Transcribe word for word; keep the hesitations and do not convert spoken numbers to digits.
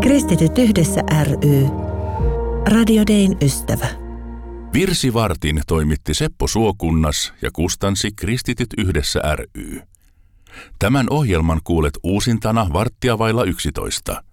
Kristityt yhdessä ry. Radio Dayn ystävä. Virsivartin toimitti Seppo Suokunnas ja kustansi Kristityt yhdessä ry. Tämän ohjelman kuulet uusintana varttia vailla yksitoista.